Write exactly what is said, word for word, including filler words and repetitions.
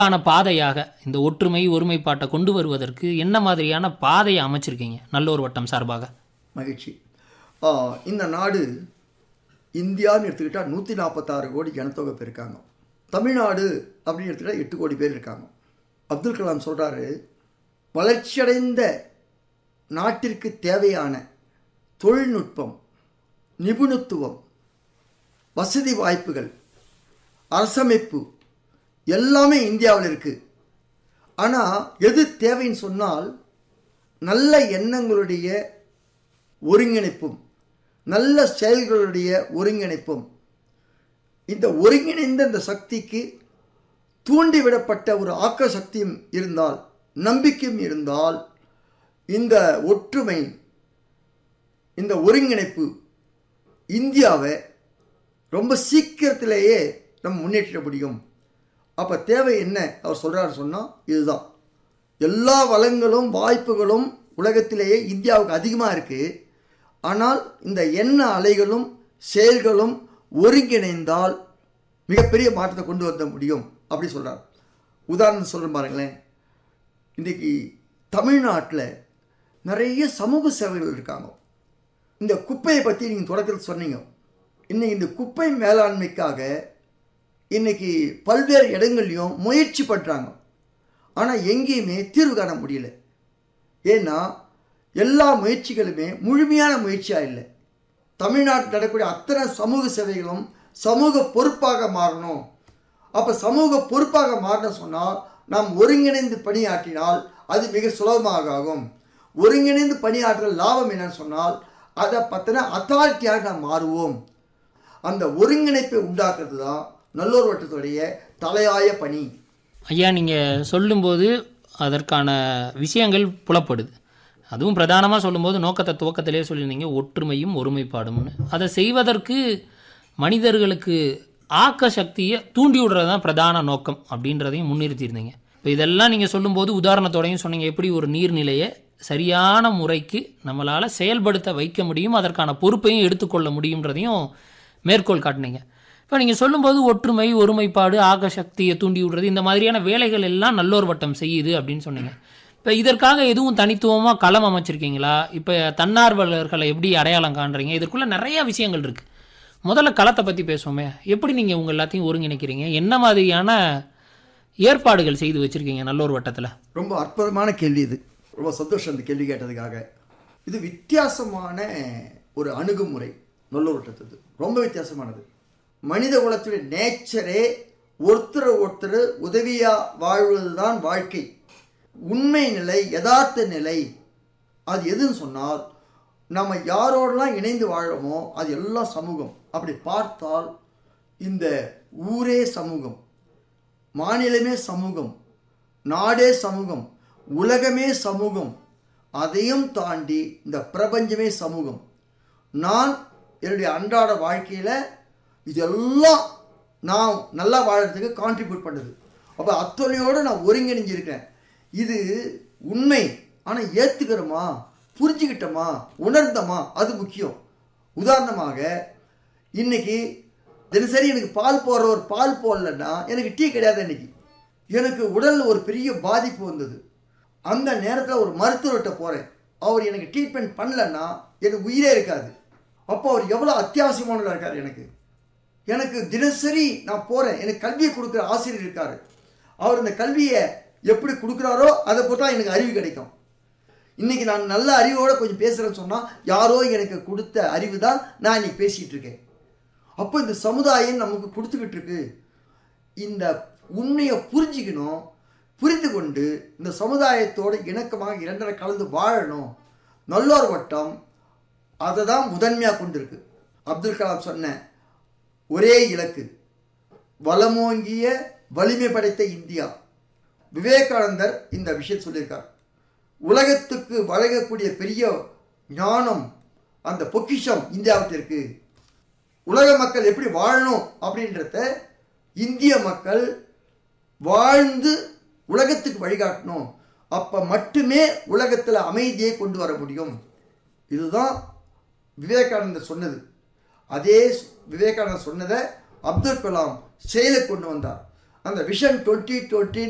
ஆன பாதையாக இந்த ஒற்றுமை ஒருமைப்பாட்டை கொண்டு வருவதற்கு என்ன மாதிரியான பாதையை அமைச்சிருக்கீங்க நல்லோர் வட்டம் சார்பாக? மகிழ்ச்சி. இந்த நாடு இந்தியான்னு எடுத்துக்கிட்டால் நூற்றி நாற்பத்தாறு கோடி ஜனத்தொகை பேர் இருக்காங்க. தமிழ்நாடு அப்படின்னு எடுத்துக்கிட்டால் எட்டு கோடி பேர் இருக்காங்க. அப்துல் கலாம் சொல்கிறாரு, வளர்ச்சியடைந்த நாட்டிற்கு தேவையான தொழில்நுட்பம், நிபுணத்துவம், வசதி வாய்ப்புகள், அரசமைப்பு எல்லாமே இந்தியாவில் இருக்குது. ஆனால் எது தேவைன்னு சொன்னால் நல்ல எண்ணங்களுடைய ஒருங்கிணைப்பும் நல்ல செயல்களுடைய ஒருங்கிணைப்பும். இந்த ஒருங்கிணைந்த இந்த சக்திக்கு தூண்டிவிடப்பட்ட ஒரு ஆக்க சக்தியும் இருந்தால், நம்பிக்கையும் இருந்தால், இந்த ஒற்றுமை, இந்த ஒருங்கிணைப்பு இந்தியாவை ரொம்ப சீக்கிரத்திலேயே நம்ம முன்னேற்ற முடியும். அப்போ தேவை என்ன அவர் சொல்கிறாரு சொன்னால் இதுதான். எல்லா வளங்களும் வாய்ப்புகளும் உலகத்திலேயே இந்தியாவுக்கு அதிகமாக இருக்குது. ஆனால் இந்த எண்ண அலைகளும் செயல்களும் ஒருங்கிணைந்தால் மிகப்பெரிய மாற்றத்தை கொண்டு வர முடியும் அப்படி சொல்கிறார். உதாரணம் சொல்கிறேன் பாருங்களேன். இன்றைக்கி தமிழ்நாட்டில் நிறைய சமூக சேவைகள் இருக்காங்க. இந்த குப்பையை பற்றி நீங்கள் தொடக்கத்தில் சொன்னீங்க. இன்றைக்கி இந்த குப்பை மேலாண்மைக்காக இன்றைக்கி பல்வேறு இடங்கள்லையும் முயற்சி பண்ணுறாங்க. ஆனால் எங்கேயுமே தீர்வு காண முடியல. ஏன்னா எல்லா முயற்சிகளுமே முழுமையான முயற்சியாக இல்லை. தமிழ்நாட்டில் நடக்கக்கூடிய அத்தனை சமூக சேவைகளும் சமூக பொறுப்பாக மாறணும். அப்போ சமூக பொறுப்பாக மாறணும் சொன்னால் நாம் ஒருங்கிணைந்து பணியாற்றினால் அது மிக சுலபமாக ஆகும். ஒருங்கிணைந்து பணியாற்றுற லாபம் என்னன்னு சொன்னால் அதை பற்றின அத்தாரிட்டியாக நாம் மாறுவோம். அந்த ஒருங்கிணைப்பை உண்டாக்குறது தான் நல்லோர் வட்டத்துடைய தலையாய பணி. ஐயா, நீங்கள் சொல்லும்போது அதற்கான விஷயங்கள் புலப்படுது. அதுவும் பிரதானமாக சொல்லும்போது நோக்கத்தை துவக்கத்திலே சொல்லியிருந்தீங்க, ஒற்றுமையும் ஒருமைப்பாடும்னு. அதை செய்வதற்கு மனிதர்களுக்கு ஆக்க சக்தியை தூண்டி விடுறது தான் பிரதான நோக்கம் அப்படின்றதையும் முன்னிறுத்தியிருந்தீங்க. இப்போ இதெல்லாம் நீங்கள் சொல்லும்போது உதாரணத்தோடையும் சொன்னீங்க, எப்படி ஒரு நீர்நிலையை சரியான முறைக்கு நம்மளால் செயல்படுத்த வைக்க முடியும், அதற்கான பொறுப்பையும் எடுத்துக்கொள்ள முடியுன்றதையும் மேற்கோள் காட்டினீங்க. இப்போ நீங்கள் சொல்லும்போது ஒற்றுமை ஒருமைப்பாடு ஆக்க சக்தியை தூண்டி விடுறது இந்த மாதிரியான வேலைகள் எல்லாம் நல்லோர் வட்டம் செய்யுது அப்படின்னு சொன்னீங்க. இப்போ இதற்காக எதுவும் தனித்துவமாக களம் அமைச்சிருக்கீங்களா? இப்போ தன்னார்வலர்களை எப்படி அடையாளம் காண்றீங்க? இதற்குள்ளே நிறைய விஷயங்கள் இருக்குது. முதல்ல களத்தை பற்றி பேசுவோமே. எப்படி நீங்கள் உங்கள் எல்லாத்தையும் ஒருங்கிணைக்கிறீங்க? என்ன மாதிரியான ஏற்பாடுகள் செய்து வச்சுருக்கீங்க நல்லோர் வட்டத்தில்? ரொம்ப அற்புதமான கேள்வி இது. ரொம்ப சந்தோஷம் இந்த கேள்வி கேட்டதுக்காக. இது வித்தியாசமான ஒரு அணுகுமுறை. நல்லோர் வட்டத்துக்கு ரொம்ப வித்தியாசமானது. மனித குலத்துடைய நேச்சரே ஒருத்தர் ஒருத்தர் உதவியாக வாழ்வது தான் வாழ்க்கை. உண்மை நிலை, யதார்த்த நிலை அது எதுன்னு சொன்னால் நம்ம யாரோடலாம் இணைந்து வாழறோமோ அது எல்லாம் சமூகம். அப்படி பார்த்தால் இந்த ஊரே சமூகம், மாநிலமே சமூகம், நாடே சமூகம், உலகமே சமூகம், அதையும் தாண்டி இந்த பிரபஞ்சமே சமூகம். நான் என்னுடைய அன்றாட வாழ்க்கையில் இதெல்லாம் நான் நல்லா வாழறதுக்கு கான்ட்ரிபியூட் பண்ணுது. அப்போ அத்தனையோடு நான் ஒருங்கிணைஞ்சிருக்கேன். இது உண்மை. ஆனால் ஏற்றுக்கிறோமா, புரிஞ்சுக்கிட்டோமா, உணர்ந்தோமா, அது முக்கியம். உதாரணமாக இன்றைக்கி தினசரி எனக்கு பால் போடுற ஒரு பால் போடலன்னா எனக்கு டீ கிடையாது. இன்றைக்கி எனக்கு உடலில் ஒரு பெரிய பாதிப்பு வந்தது. அந்த நேரத்தில் ஒரு மருத்துவர்கிட்ட போகிறேன். அவர் எனக்கு ட்ரீட்மெண்ட் பண்ணலன்னா எனக்கு உயிரே இருக்காது. அப்போ அவர் எவ்வளோ அத்தியாவசியமானதாக இருக்கார் எனக்கு. எனக்கு தினசரி நான் போகிறேன், எனக்கு கல்வியை கொடுக்குற ஆசிரியர் இருக்கார். அவர் இந்த கல்வியை எப்படி கொடுக்குறாரோ அதை போட்டால் எனக்கு அறிவு கிடைக்கும். இன்றைக்கி நான் நல்ல அறிவோடு கொஞ்சம் பேசுகிறேன்னு சொன்னால் யாரோ எனக்கு கொடுத்த அறிவு தான் நான் இன்றைக்கி பேசிகிட்டு இருக்கேன். அப்போ இந்த சமுதாயம் நமக்கு கொடுத்துக்கிட்டு இருக்கு. இந்த உண்மையை புரிஞ்சிக்கணும். புரிந்து கொண்டு இந்த சமுதாயத்தோடு இணக்கமாக இரண்டரை கலந்து வாழணும். நல்லோர் வட்டம் அதை தான் முதன்மையாக கொண்டிருக்கு. அப்துல் கலாம் சொன்ன ஒரே இலக்கு வளமோங்கிய வலிமை படைத்த இந்தியா. விவேகானந்தர் இந்த விஷயம் சொல்லியிருக்கார். உலகத்துக்கு வழங்கக்கூடிய பெரிய ஞானம், அந்த பொக்கிஷம் இந்தியாவுக்கு இருக்கு. உலக மக்கள் எப்படி வாழணும் அப்படின்றத இந்திய மக்கள் வாழ்ந்து உலகத்துக்கு வழிகாட்டணும். அப்போ மட்டுமே உலகத்தில் அமைதியை கொண்டு வர முடியும். இதுதான் விவேகானந்தர் சொன்னது. அதே விவேகானந்தர் சொன்னதை அப்துல் கலாம் செயலுக்கு கொண்டு வந்தார். அந்த விஷன் டுவெண்ட்டி டுவெண்ட்டி